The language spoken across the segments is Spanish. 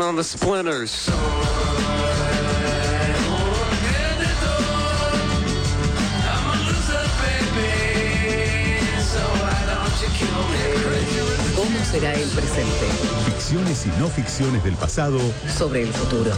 On the splinters. ¿Cómo será el presente? Ficciones y no ficciones del pasado Sobre el futuro.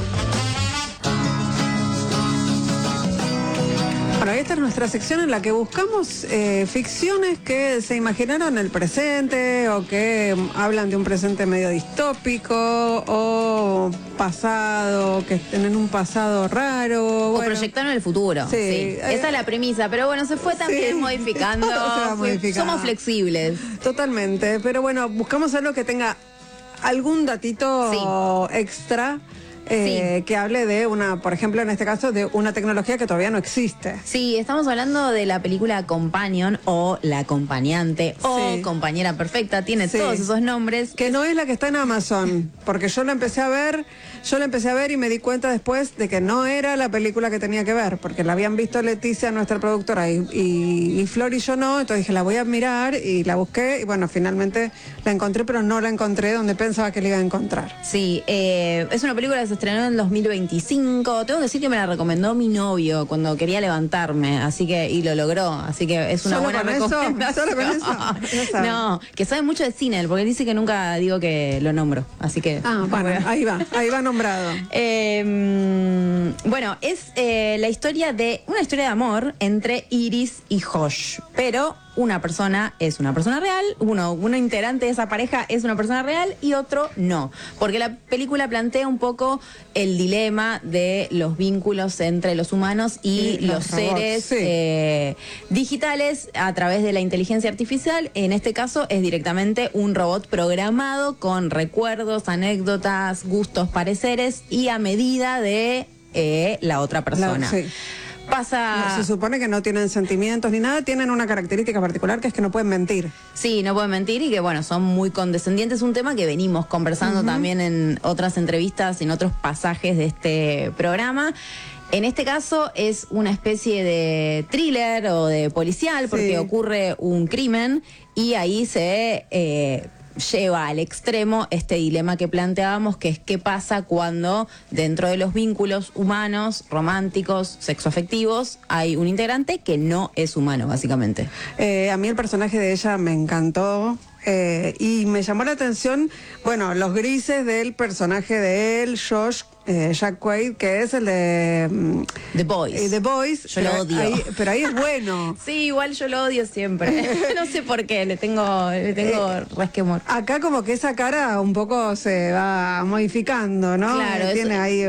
Bueno, esta es nuestra sección en la que buscamos ficciones que se imaginaron en el presente o que hablan de un presente medio distópico o pasado, que tienen un pasado raro. O proyectaron el futuro. Sí. Esa es la premisa, pero bueno, se fue también modificando. Todo se va modificando. Somos flexibles. Totalmente, pero bueno, buscamos algo que tenga algún datito extra. Que hable de una, por ejemplo, en este caso, de una tecnología que todavía no existe. Sí, estamos hablando de la película Companion o La Acompañante o Compañera Perfecta, tiene todos esos nombres. Que no es la que está en Amazon, porque yo la empecé a ver y me di cuenta después de que no era la película que tenía que ver, porque la habían visto Leticia, nuestra productora, y Flor y yo no, entonces dije, la voy a mirar y la busqué y bueno, finalmente la encontré, pero no la encontré donde pensaba que la iba a encontrar. Sí, es una película que se estrenó en 2025. Tengo que decir que me la recomendó mi novio cuando quería levantarme, así que, y lo logró, así que es una buena recomendación. ¿Solo con eso? No, que sabe mucho de cine, porque él dice que nunca digo que lo nombro, así que... bueno, ahí va nombrado. Bueno, es una historia de amor entre Iris y Josh, pero una persona es una persona real, uno integrante de esa pareja es una persona real y otro no. Porque la película plantea un poco el dilema de los vínculos entre los humanos y los seres digitales a través de la inteligencia artificial. En este caso es directamente un robot programado con recuerdos, anécdotas, gustos, pareceres y a medida de la otra persona. Se supone que no tienen sentimientos ni nada, tienen una característica particular que es que no pueden mentir. Sí, no pueden mentir y que bueno, son muy condescendientes, un tema que venimos conversando también en otras entrevistas, en otros pasajes de este programa. En este caso es una especie de thriller o de policial porque ocurre un crimen y ahí se lleva al extremo este dilema que planteábamos, que es qué pasa cuando dentro de los vínculos humanos, románticos, sexoafectivos, hay un integrante que no es humano, básicamente. A mí el personaje de ella me encantó. Y me llamó la atención, bueno, los grises del personaje de él, Jack Quaid, que es el de The Boys. The Boys. Yo lo odio. Pero ahí es bueno. Sí, igual yo lo odio siempre. No sé por qué, le tengo resquemor. Acá como que esa cara un poco se va modificando, ¿no? Claro. Tiene ahí...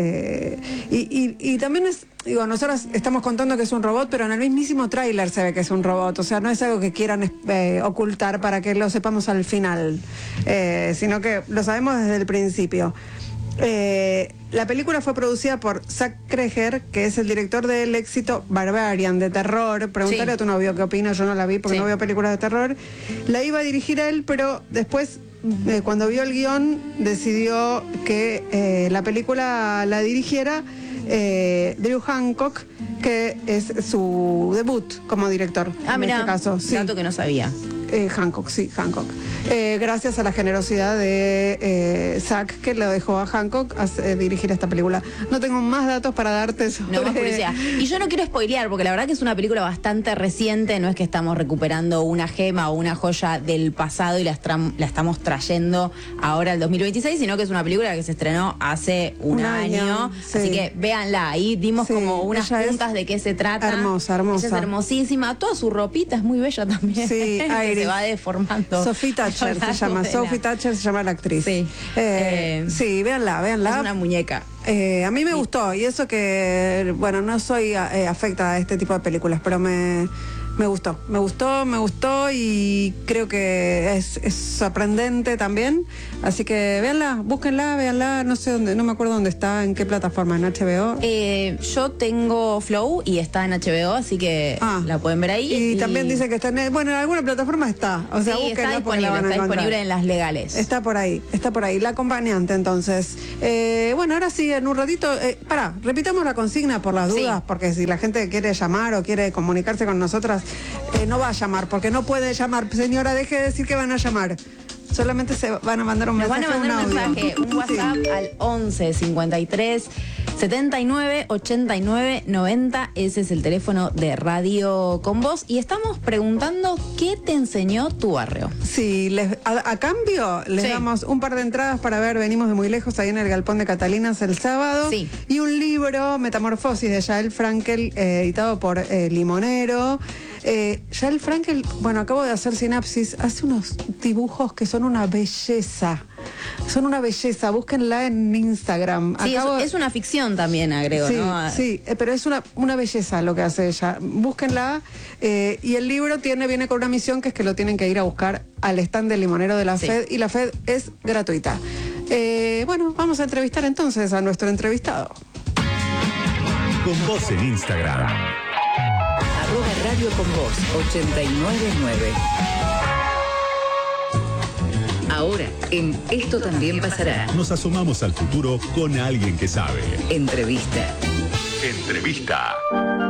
y también es... Digo, nosotros estamos contando que es un robot, pero en el mismísimo tráiler se ve que es un robot. O sea, no es algo que quieran ocultar para que lo sepamos al final, sino que lo sabemos desde el principio. La película fue producida por Zach Kreger, que es el director del éxito Barbarian, de terror. Pregúntale a tu novio qué opina, yo no la vi porque no veo películas de terror. La iba a dirigir él, pero después, cuando vio el guión, decidió que la película la dirigiera Drew Hancock, que es su debut como director. En mira, este caso. dato que no sabía. Hancock. Gracias a la generosidad de Zach, que lo dejó a Hancock dirigir esta película. No tengo más datos para darte sobre... No más curiosidad. Y yo no quiero spoilear, porque la verdad que es una película bastante reciente, no es que estamos recuperando una gema o una joya del pasado y la estamos trayendo ahora al 2026, sino que es una película que se estrenó hace un año. Así que véanla, ahí dimos como unas puntas de qué se trata. Hermosa. Ella es hermosísima, toda su ropita es muy bella también. Sí, se va deformando. Sophie Thatcher se llama. Sophie Thatcher se llama la actriz. Sí. Sí, véanla. Es una muñeca. A mí me gustó, y eso que, bueno, no soy afecta a este tipo de películas, pero me gustó y creo que es sorprendente también. Así que véanla, búsquenla, véanla, no sé dónde, no me acuerdo dónde está, en qué plataforma, en HBO. Yo tengo Flow y está en HBO, así que la pueden ver ahí. Y también dice que está en alguna plataforma está. O sea, sí, está disponible en las legales. Está por ahí. La acompañante, entonces. Bueno, ahora sí, en un ratito, repitamos la consigna por las dudas, porque si la gente quiere llamar o quiere comunicarse con nosotras, no va a llamar, porque no puede llamar. Señora, deje de decir que van a llamar. Solamente se van a mandar un Nos van mensaje. a mandar un audio. mensaje, un WhatsApp Sí. al 11 53 79 89 90. Ese es el teléfono de Radio Con Vos. Y estamos preguntando qué te enseñó tu barrio. Sí, a cambio les Sí. damos un par de entradas para ver Venimos de Muy Lejos ahí en el Galpón de Catalinas el sábado. Sí. Y un libro, Metamorfosis, de Yael Frankel, editado por Limonero. Yael Frankel, bueno, acabo de hacer sinapsis, hace unos dibujos que son una belleza. Son una belleza, búsquenla en Instagram. Sí, es una ficción también, agrego, Sí, ¿no? sí, pero es una belleza lo que hace ella. Búsquenla. Y el libro viene con una misión, que es que lo tienen que ir a buscar al stand del Limonero de la Sí. FED, y la FED es gratuita. Bueno, vamos a entrevistar entonces a nuestro entrevistado. Con Vos en Instagram. @Radio Con Vos 899. Ahora, en Esto También Pasará. Nos asomamos al futuro con alguien que sabe. Entrevista. Entrevista.